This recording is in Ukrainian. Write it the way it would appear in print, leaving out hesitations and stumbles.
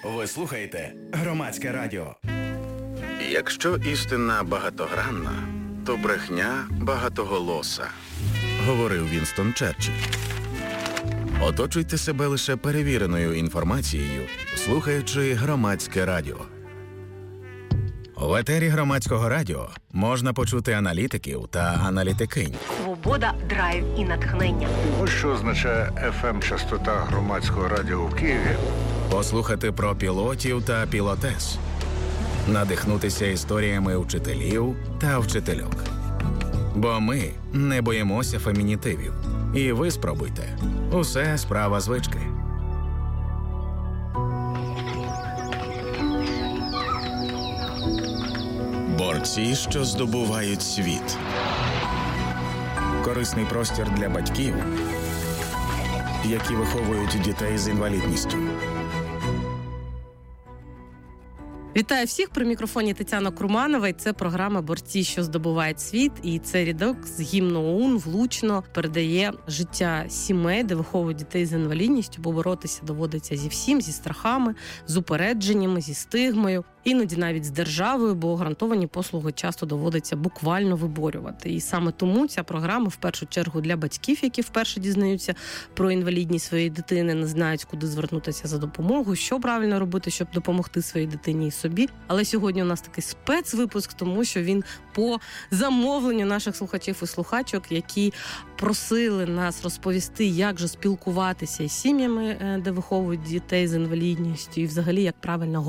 Ви слухаєте Громадське радіо. Якщо істина багатогранна, то брехня багатоголоса, говорив Вінстон Черчилль. Оточуйте себе лише перевіреною інформацією, слухаючи Громадське радіо. В етері Громадського радіо можна почути аналітиків та аналітикинь. Свобода, драйв і натхнення. Ось що означає FM-частота Громадського радіо в Києві. Послухати про пілотів та пілотес. Надихнутися історіями вчителів та вчительок. Бо ми не боїмося фемінітивів. І ви спробуйте. Усе справа звички. Борці, що здобувають світ. Корисний простір для батьків, які виховують дітей з інвалідністю. Вітаю всіх, при мікрофоні Тетяна Курманова, і це програма «Борці, що здобувають світ», і цей рядок з гімну ОУН влучно передає життя сімей, де виховують дітей з інвалідністю, бо боротися доводиться зі всім, зі страхами, з упередженнями, зі стигмою, іноді навіть з державою, бо гарантовані послуги часто доводиться буквально виборювати. І саме тому ця програма в першу чергу для батьків, які вперше дізнаються про інвалідність своєї дитини, не знають, куди звернутися за допомогою, що правильно робити, щоб допомогти своїй дитині і собі. Але сьогодні у нас такий спецвипуск, тому що він по замовленню наших слухачів і слухачок, які просили нас розповісти, як же спілкуватися із сім'ями, де виховують дітей з інвалідністю, і взагалі, як правильно